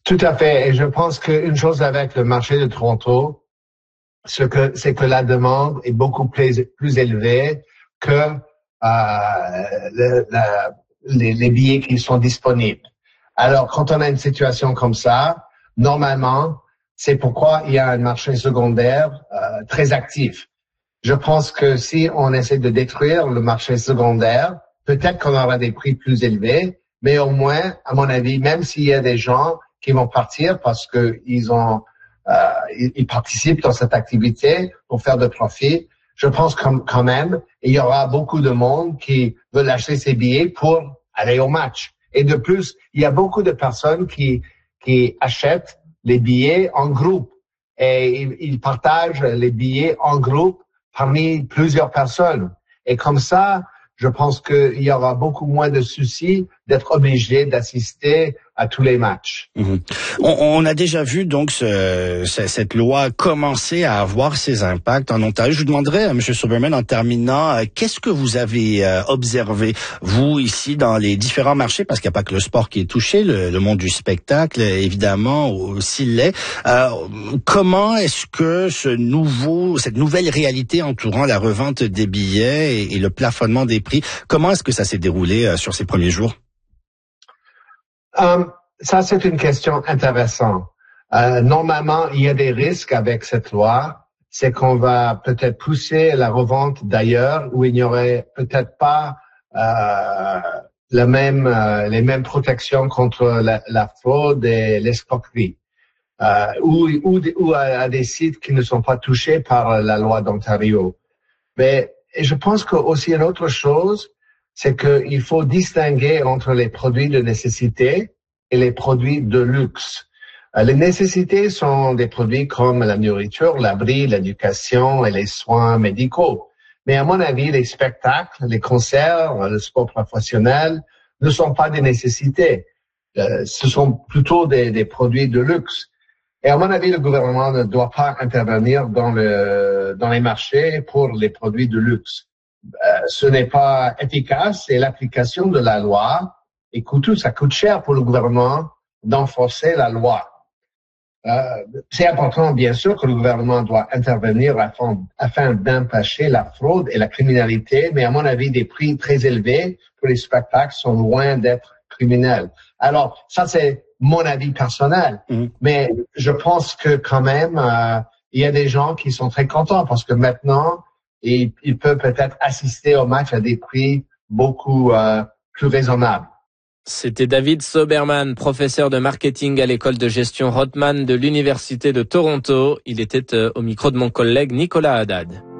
Tout à fait. Et je pense qu'une chose avec le marché de Toronto, c'est que la demande est beaucoup plus élevée que les billets qui sont disponibles. Alors, quand on a une situation comme ça, normalement, c'est pourquoi il y a un marché secondaire très actif. Je pense que si on essaie de détruire le marché secondaire, peut-être qu'on aura des prix plus élevés, mais au moins, à mon avis, même s'il y a des gens qui vont partir parce que ils participent dans cette activité pour faire de profit, je pense quand même, il y aura beaucoup de monde qui veulent acheter ces billets pour aller au match. Et de plus, il y a beaucoup de personnes qui achètent les billets en groupe et ils partagent les billets en groupe parmi plusieurs personnes. Et comme ça, je pense qu'il y aura beaucoup moins de soucis d'être obligé d'assister à tous les matchs. Mmh. On a déjà vu donc cette loi commencer à avoir ses impacts en Ontario. Je vous demanderais, M. Soberman, en terminant, qu'est-ce que vous avez observé, vous, ici, dans les différents marchés, parce qu'il n'y a pas que le sport qui est touché, le monde du spectacle, évidemment, aussi l'est. Comment est-ce que cette nouvelle réalité entourant la revente des billets et le plafonnement des prix, comment est-ce que ça s'est déroulé sur ces premiers jours? Ça, c'est une question intéressante. Normalement, il y a des risques avec cette loi. C'est qu'on va peut-être pousser la revente d'ailleurs où il n'y aurait peut-être pas les mêmes protections contre la fraude et l'escroquerie. Ou à des sites qui ne sont pas touchés par la loi d'Ontario. Mais je pense que aussi une autre chose, c'est qu'il faut distinguer entre les produits de nécessité et les produits de luxe. Les nécessités sont des produits comme la nourriture, l'abri, l'éducation et les soins médicaux. Mais à mon avis, les spectacles, les concerts, le sport professionnel ne sont pas des nécessités. Ce sont plutôt des produits de luxe. Et à mon avis, le gouvernement ne doit pas intervenir dans les marchés pour les produits de luxe. Ce n'est pas efficace et l'application de la loi est coûteuse. Ça coûte cher pour le gouvernement d'enforcer la loi. C'est important, bien sûr, que le gouvernement doit intervenir afin d'empêcher la fraude et la criminalité, mais à mon avis, des prix très élevés pour les spectacles sont loin d'être criminels. Alors, ça, c'est mon avis personnel. Mais je pense que quand même, il y a des gens qui sont très contents parce que maintenant, ils peuvent peut-être assister au match à des prix beaucoup plus raisonnables. C'était David Soberman, professeur de marketing à l'école de gestion Rotman de l'Université de Toronto. Il était au micro de mon collègue Nicolas Haddad.